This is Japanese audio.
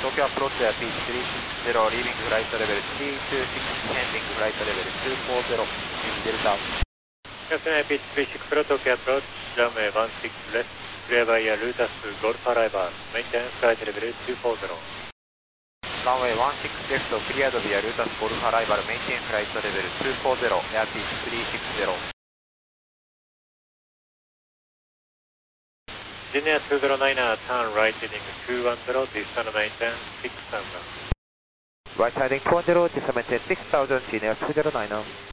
東京アプローチは P360 リービングフライトレベル326ヘンディングフライトレベル240デルタ Cessna P360 Pro Tokyo approach runway 16 left clear by Lutas Golf Arrival maintain flight level 240 ランウェイ16レフトクリアドビアルータスゴルフアライバルメインテンフライトレベル240エアピース360 Linear 209er turn right heading 210 distant maintain 6000 Right heading 210 distant maintain 6000 Linear 209